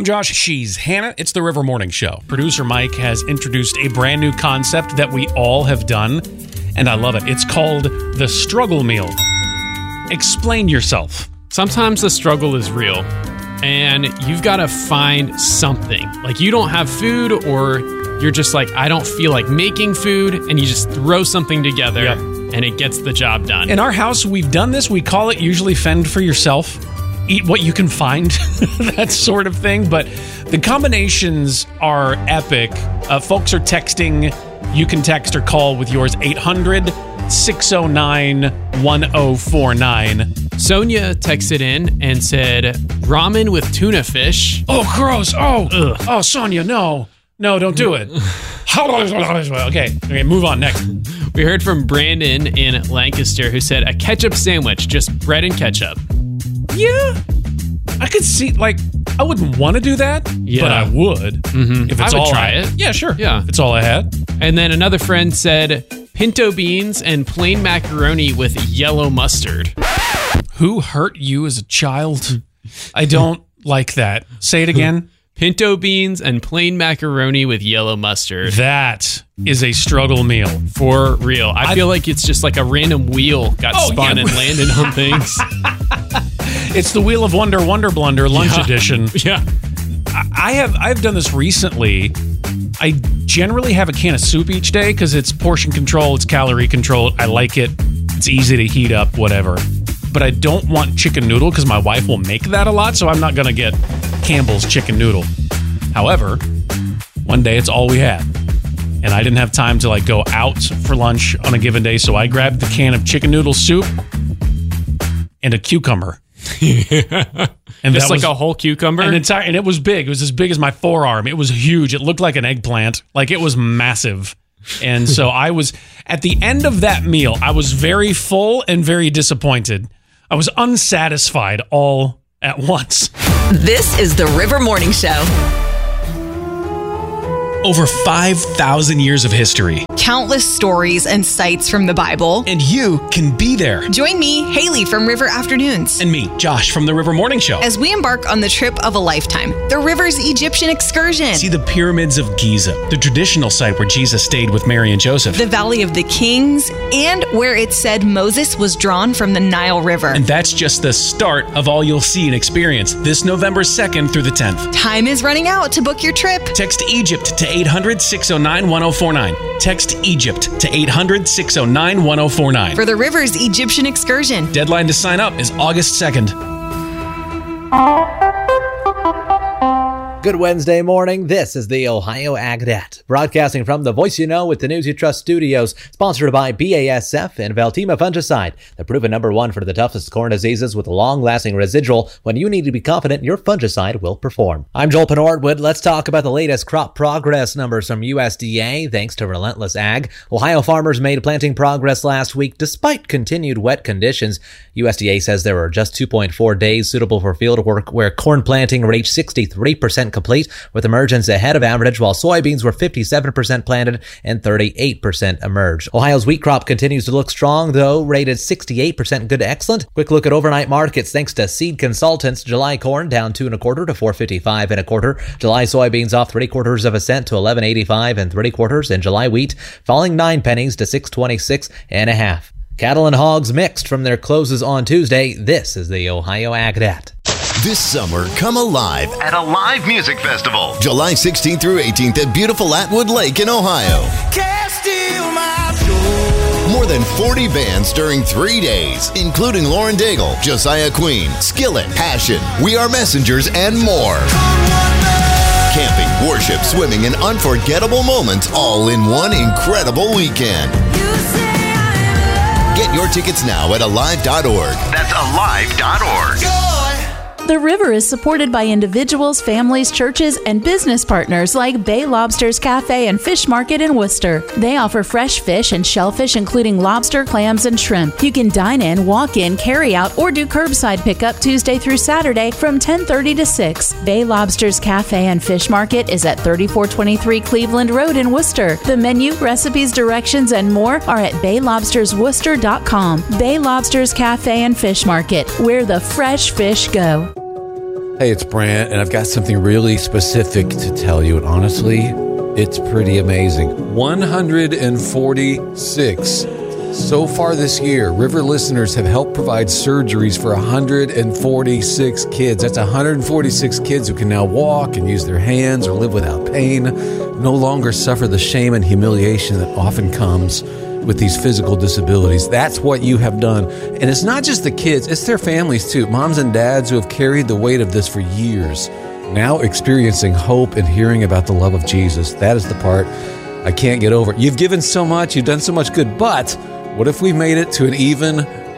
I'm Josh. She's Hannah. It's the River Morning Show. Producer Mike has introduced a brand new concept that we all have done, and I love it. It's called the struggle meal. Explain yourself. Sometimes the struggle is real, and you've got to find something. Like you don't have food, or you're just like, I don't feel like making food, and you just throw something together, and it gets the job done. In our house, we've done this. We call it usually fend for yourself. Eat what you can find, that sort of thing. But the combinations are epic. Folks are texting. You can text or call with yours, 800-609-1049. Sonia texted in and said, ramen with tuna fish. Oh, gross. Oh, ugh. Oh, Sonia, no. No, don't do it. Okay, move on. Next. We heard from Brandon in Lancaster who said, a ketchup sandwich, just bread and ketchup. Yeah, I could see, like, I wouldn't want to do that, but I would. Mm-hmm. If it's I would all try it. Yeah, sure. Yeah. If it's all I had. And then another friend said, pinto beans and plain macaroni with yellow mustard. Who hurt you as a child? I don't like that. Say it again. Pinto beans and plain macaroni with yellow mustard. That is a struggle meal. For real. I feel like it's just like a random wheel got spun and landed on things. It's the Wheel of Wonder Blunder lunch edition. Yeah. I've done this recently. I generally have a can of soup each day because it's portion control, it's calorie controlled. I like it. It's easy to heat up, whatever. But I don't want chicken noodle because my wife will make that a lot, so I'm not going to get Campbell's chicken noodle. However, one day it's all we had. And I didn't have time to like go out for lunch on a given day, so I grabbed the can of chicken noodle soup and a cucumber. And just like a whole cucumber? And it was big. It was as big as my forearm. It was huge. It looked like an eggplant. Like it was massive. And so I was, at the end of that meal, I was very full and very disappointed. I was unsatisfied all at once. This is the River Morning Show. Over 5,000 years of history. Countless stories and sights from the Bible. And you can be there. Join me, Haley from River Afternoons. And me, Josh from the River Morning Show. As we embark on the trip of a lifetime, the River's Egyptian excursion. See the pyramids of Giza, the traditional site where Jesus stayed with Mary and Joseph. The Valley of the Kings, and where it said Moses was drawn from the Nile River. And that's just the start of all you'll see and experience this November 2nd through the 10th. Time is running out to book your trip. Text Egypt to 800-609-1049. Text Egypt to 800-609-1049. For the River's Egyptian excursion. Deadline to sign up is August 2nd. Good Wednesday morning. This is the Ohio Agnet, broadcasting from the Voice You Know with the News You Trust studios, sponsored by BASF and Veltima Fungicide, the proven #1 for the toughest corn diseases with long-lasting residual when you need to be confident your fungicide will perform. I'm Joel Penordwood. Let's talk about the latest crop progress numbers from USDA. Thanks to Relentless Ag, Ohio farmers made planting progress last week despite continued wet conditions. USDA says there were just 2.4 days suitable for field work where corn planting reached 63% complete, with emergence ahead of average, while soybeans were 57% planted and 38% emerged. Ohio's wheat crop continues to look strong, though, rated 68% good to excellent. Quick look at overnight markets. Thanks to Seed Consultants, July corn down 2 1/4 to 4.55 1/4. July soybeans off 3/4 cent to 11.85 3/4, and July wheat falling 9 pennies to 6.26 1/2. Cattle and hogs mixed from their closes on Tuesday. This is the Ohio Agnet. This summer, come alive at a live music festival. July 16th through 18th at beautiful Atwood Lake in Ohio. Can't steal my joy. More than 40 bands during 3 days, including Lauren Daigle, Josiah Queen, Skillet, Passion, We Are Messengers, and more. Camping, worship, swimming, and unforgettable moments all in one incredible weekend. Get your tickets now at alive.org. That's alive.org. The River is supported by individuals, families, churches, and business partners like Bay Lobster's Cafe and Fish Market in Worcester. They offer fresh fish and shellfish, including lobster, clams, and shrimp. You can dine in, walk in, carry out, or do curbside pickup Tuesday through Saturday from 10:30 to 6. Bay Lobster's Cafe and Fish Market is at 3423 Cleveland Road in Worcester. The menu, recipes, directions, and more are at baylobstersworcester.com. Bay Lobster's Cafe and Fish Market, where the fresh fish go. Hey, it's Brant, and I've got something really specific to tell you. And honestly, it's pretty amazing. 146. So far this year, River listeners have helped provide surgeries for 146 kids. That's 146 kids who can now walk and use their hands or live without pain, no longer suffer the shame and humiliation that often comes with these physical disabilities. That's what you have done. And it's not just the kids, it's their families too. Moms and dads who have carried the weight of this for years, now experiencing hope and hearing about the love of Jesus. That is the part I can't get over. You've given so much, you've done so much good, but what if we made it to an even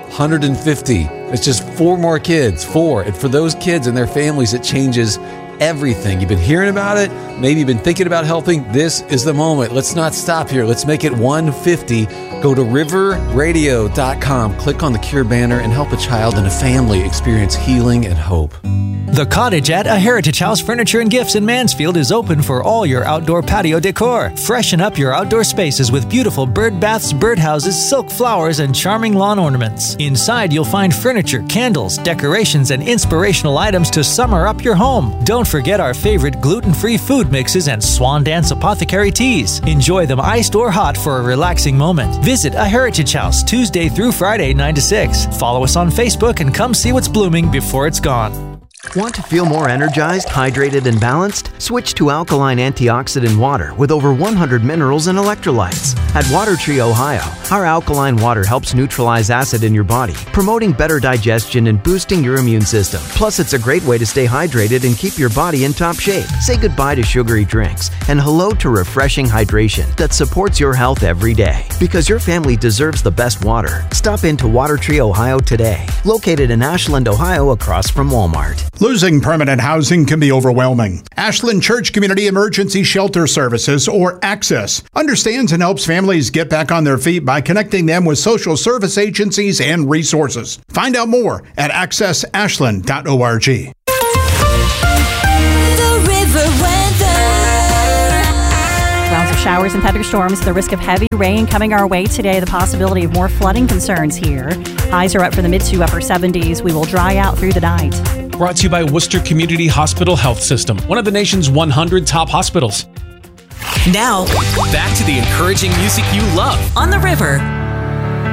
150? It's just 4 more kids, 4. And for those kids and their families, it changes everything. You've been hearing about it. Maybe you've been thinking about helping. This is the moment. Let's not stop here. Let's make it 150. Go to riverradio.com, click on the Cure banner, and help a child and a family experience healing and hope. The Cottage at A Heritage House Furniture and Gifts in Mansfield is open for all your outdoor patio decor. Freshen up your outdoor spaces with beautiful bird baths, birdhouses, silk flowers, and charming lawn ornaments. Inside, you'll find furniture, candles, decorations, and inspirational items to summer up your home. Don't forget our favorite gluten-free food mixes and Swan Dance Apothecary teas. Enjoy them iced or hot for a relaxing moment. Visit A Heritage House Tuesday through Friday, 9 to 6. Follow us on Facebook and come see what's blooming before it's gone. Want to feel more energized, hydrated, and balanced? Switch to alkaline antioxidant water with over 100 minerals and electrolytes. At Water Tree, Ohio, our alkaline water helps neutralize acid in your body, promoting better digestion and boosting your immune system. Plus, it's a great way to stay hydrated and keep your body in top shape. Say goodbye to sugary drinks and hello to refreshing hydration that supports your health every day. Because your family deserves the best water. Stop into Water Tree, Ohio today. Located in Ashland, Ohio, across from Walmart. Losing permanent housing can be overwhelming. Ashland Church Community Emergency Shelter Services, or ACCESS, understands and helps families get back on their feet by connecting them with social service agencies and resources. Find out more at accessashland.org. The River weather. Clouds of showers and thunderstorms. The risk of heavy rain coming our way today. The possibility of more flooding concerns here. Highs are up from the mid to upper 70s. We will dry out through the night. Brought to you by Worcester Community Hospital Health System, one of the nation's 100 top hospitals. Now, back to the encouraging music you love on the River.